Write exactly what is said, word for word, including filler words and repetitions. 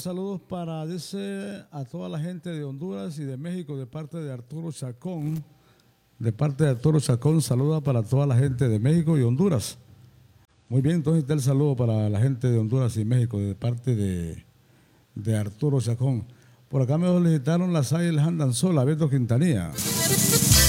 saludos para, dice, a toda la gente de Honduras y de México de parte de Arturo Chacón. De parte de Arturo Chacón, saluda para toda la gente de México y Honduras. Muy bien, entonces está el saludo para la gente de Honduras y México de parte de, de Arturo Chacón. Por acá me solicitaron las águilas andan solas, Beto Quintanilla.